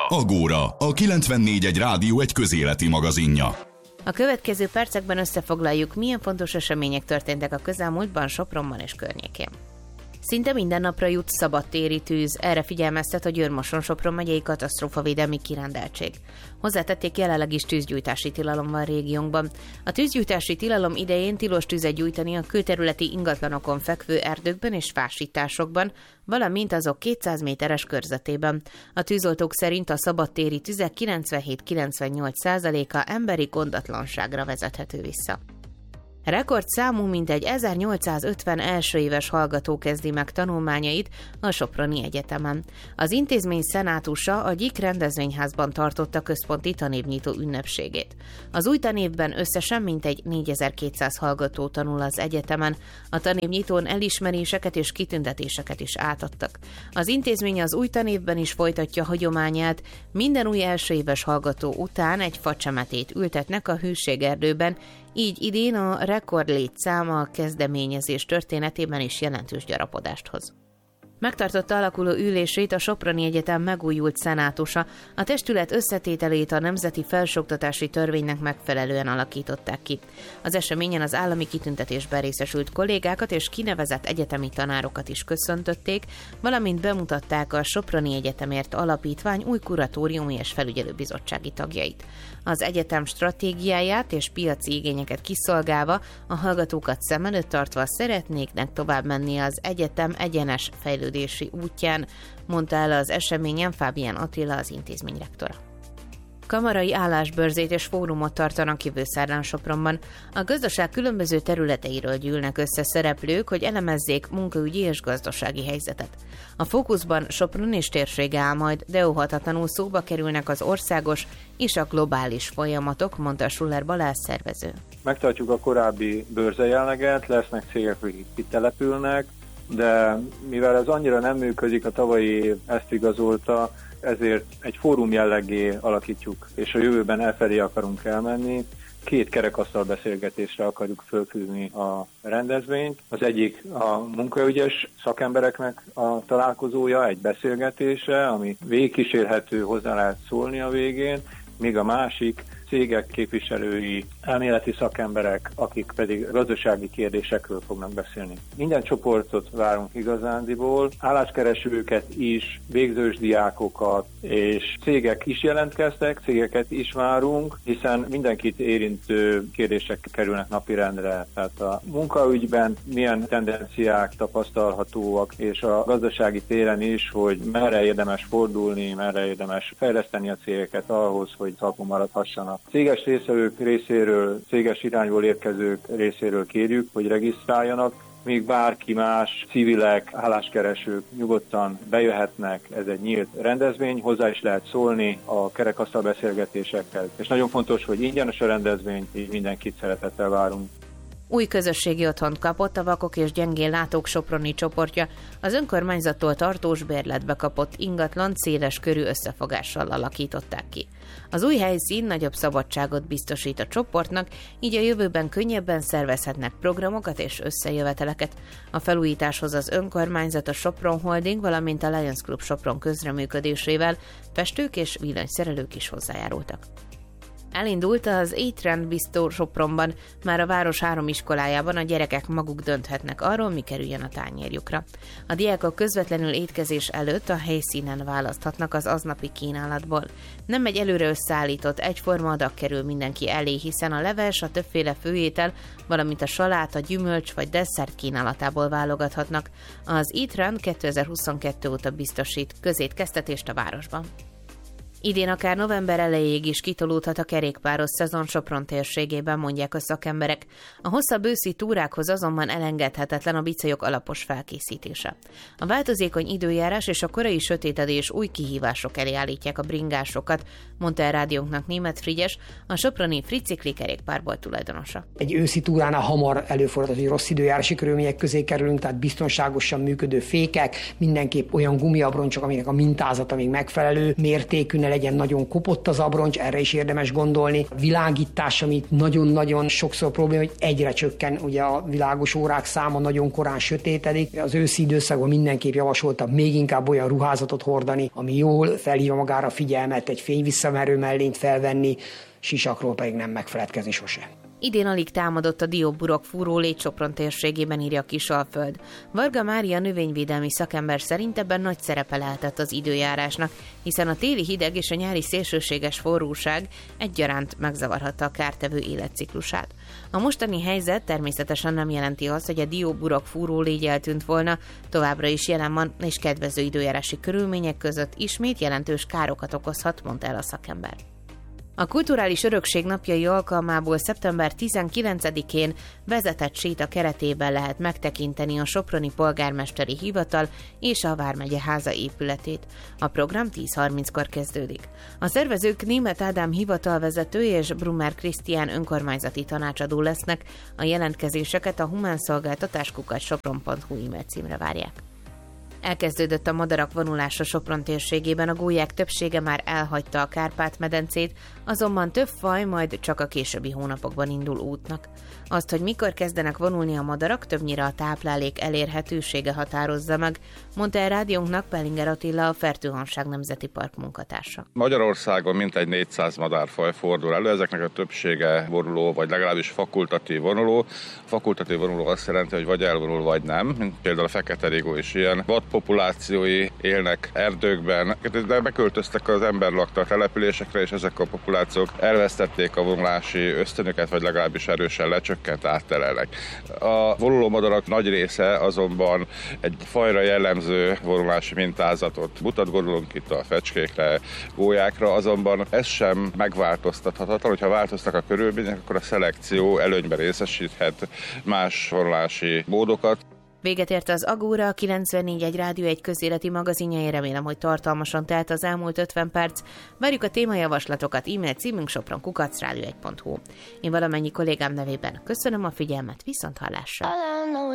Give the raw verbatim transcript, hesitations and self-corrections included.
Agóra, a kilencvennégy egy rádió egy közéleti magazinja. A következő percekben összefoglaljuk, milyen fontos események történtek a közelmúltban Sopronban és környékén. Szinte minden napra jut szabadtéri tűz, erre figyelmeztet a Győr-Moson-Sopron megyei katasztrófavédelmi kirendeltség. Hozzátették, jelenleg is tűzgyújtási tilalom van régiónkban. A tűzgyújtási tilalom idején tilos tüzet gyújtani a külterületi ingatlanokon fekvő erdőkben és fásításokban, valamint azok kétszáz méteres körzetében. A tűzoltók szerint a szabadtéri tüzek kilencvenhét-kilencvennyolc százaléka emberi gondatlanságra vezethető vissza. Rekordszámú mintegy ezernyolcszázötven első éves hallgató kezdi meg tanulmányait a Soproni Egyetemen. Az intézmény szenátusa a Gyik rendezvényházban tartotta központi tanévnyitó ünnepségét. Az új tanévben összesen mintegy négyezer-kétszáz hallgató tanul az egyetemen. A tanévnyitón elismeréseket és kitüntetéseket is átadtak. Az intézmény az új tanévben is folytatja hagyományát, minden új első éves hallgató után egy facsemetét ültetnek a Hűségerdőben, így idén a rekord létszám a kezdeményezés történetében is jelentős gyarapodást hoz. Megtartotta alakuló ülését a Soproni Egyetem megújult szenátusa, a testület összetételét a Nemzeti Felsőoktatási Törvénynek megfelelően alakították ki. Az eseményen az állami kitüntetésben részesült kollégákat és kinevezett egyetemi tanárokat is köszöntötték, valamint bemutatták a Soproni Egyetemért Alapítvány új kuratóriumi és felügyelőbizottsági tagjait. Az egyetem stratégiáját és piaci igényeket kiszolgálva, a hallgatókat szem előtt tartva szeretnéknek tovább menni az egyetem egyenes fejlődési útján, mondta el az eseményen Fábián Attila, az intézmény rektora. Kamarai állásbörzét és fórumot tartanak jövő szerdán Sopronban. A gazdaság különböző területeiről gyűlnek össze szereplők, hogy elemezzék munkaügyi és gazdasági helyzetet. A fókuszban Sopron és térsége áll majd, de óhatatlanul szóba kerülnek az országos és a globális folyamatok, mondta Schuller Balázs szervező. Megtartjuk a korábbi bőrzejelleget, lesznek cégek, akik kitelepülnek, de mivel ez annyira nem működik, a tavalyi év ezt igazolta, ezért egy fórum jelleggé alakítjuk, és a jövőben elfelé akarunk elmenni. Két kerekasztal beszélgetésre akarjuk fölfűzni a rendezvényt. Az egyik a munkaügyes szakembereknek a találkozója, egy beszélgetése, ami végigkísérhető, hozzá lehet szólni a végén, míg a másik cégek képviselői, elméleti szakemberek, akik pedig gazdasági kérdésekről fognak beszélni. Minden csoportot várunk igazándiból, álláskeresőket is, végzős diákokat és cégek is jelentkeztek, cégeket is várunk, hiszen mindenkit érintő kérdések kerülnek napirendre. Tehát a munkaügyben milyen tendenciák tapasztalhatóak, és a gazdasági téren is, hogy merre érdemes fordulni, merre érdemes fejleszteni a cégeket ahhoz, hogy talpon maradhassanak. Céges részvevők részéről, céges irányból érkezők részéről kérjük, hogy regisztráljanak, míg bárki más, civilek, álláskeresők nyugodtan bejöhetnek, ez egy nyílt rendezvény, hozzá is lehet szólni a kerekasztal beszélgetésekkel. És nagyon fontos, hogy ingyenes a rendezvény, így mindenkit szeretettel várunk. Új közösségi otthont kapott a vakok és gyengén látók soproni csoportja, az önkormányzattól tartós bérletbe kapott ingatlan széles körű összefogással alakították ki. Az új helyszín nagyobb szabadságot biztosít a csoportnak, így a jövőben könnyebben szervezhetnek programokat és összejöveteleket. A felújításhoz az önkormányzat, a Sopron Holding, valamint a Lions Club Sopron közreműködésével festők és villanyszerelők is hozzájárultak. Elindult az étrend bistro Sopronban, már a város három iskolájában a gyerekek maguk dönthetnek arról, mi kerüljön a tányérjukra. A diákok közvetlenül étkezés előtt a helyszínen választhatnak az aznapi kínálatból. Nem egy előre összeállított egyforma adag kerül mindenki elé, hiszen a leves, a többféle főétel, valamint a saláta, gyümölcs vagy desszert kínálatából válogathatnak. Az étrend kétezer-huszonkettő óta biztosít közétkeztetést a városban. Idén akár november elejéig is kitolódhat a kerékpáros szezon Sopron térségében, mondják a szakemberek. A hosszabb őszi túrákhoz azonban elengedhetetlen a bicajok alapos felkészítése. A változékony időjárás és a korai sötétedés új kihívások elé állítják a bringásokat, mondta el rádiónknak Németh Frigyes, a soproni Fricikli kerékpárbolt tulajdonosa. Egy őszi túránál hamar előfordulhat, hogy rossz időjárási körülmények közé kerülünk, tehát biztonságosan működő fékek, mindenképp olyan gumiabroncsok, aminek a mintázata még megfelelő mértékűnek, ne legyen nagyon kopott az abroncs, erre is érdemes gondolni. A világítás, amit nagyon-nagyon sokszor probléma, hogy egyre csökken, ugye a világos órák száma nagyon korán sötétedik. Az őszi időszakban mindenképp javasoltam még inkább olyan ruházatot hordani, ami jól felhívja magára a figyelmet, egy fényvisszamerő mellényt felvenni, sisakról pedig nem megfeledkezni sose. Idén alig támadott a dióburok fúró légy Sopron térségében, írja Kisalföld. Varga Mária növényvédelmi szakember szerint ebben nagy szerepe lehetett az időjárásnak, hiszen a téli hideg és a nyári szélsőséges forróság egyaránt megzavarhatta a kártevő életciklusát. A mostani helyzet természetesen nem jelenti azt, hogy a dióburok fúró légy eltűnt volna, továbbra is jelen van, és kedvező időjárási körülmények között ismét jelentős károkat okozhat, mondta el a szakember. A Kulturális Örökség napjai alkalmából szeptember tizenkilencedikén vezetett séta keretében lehet megtekinteni a soproni polgármesteri hivatal és a Vármegye háza épületét. A program tíz harminckor kezdődik. A szervezők Németh Ádám hivatalvezető és Brummer Krisztián önkormányzati tanácsadó lesznek, a jelentkezéseket a humánszolgáltatás kukac sopron pont hu e-mail címre várják. Elkezdődött a madarak vonulása Sopron térségében, a gólyák többsége már elhagyta a Kárpát-medencét, azonban több faj majd csak a későbbi hónapokban indul útnak. Azt, hogy mikor kezdenek vonulni a madarak, többnyire a táplálék elérhetősége határozza meg, mondta el rádiónknak Pellinger Attila, a Fertőhanság Nemzeti Park munkatársa. Magyarországon mintegy négyszáz madárfaj fordul elő, ezeknek a többsége vonuló, vagy legalábbis fakultatív vonuló. A fakultatív vonuló azt jelenti, hogy vagy elvonul, vagy nem, mint például a fekete rigó is ilyen. Vadpopulációi élnek erdőkben, de beköltöztek az ember lakta településekre, és ezek a populációk elvesztették a vonulási ösztönöket, vagy legalábbis erősen lecsökkent áttelelnek. A vonuló madarak nagy része azonban egy fajra jellemző vonulási mintázatot mutat, gondolunk itt a fecskékre, gólyákra, azonban ez sem megváltoztathatatlan, hogyha változtak a körülmények, akkor a szelekció előnyben részesíthet más vonulási módokat. Véget ért az Agóra, a kilencvennégy egy Rádió egy közéleti magazinja. Én remélem, hogy tartalmasan telt az elmúlt ötven perc. Várjuk a témajavaslatokat, e-mail címünk sopron kukac rádió egy pont hu. Én valamennyi kollégám nevében köszönöm a figyelmet, viszont hallásra!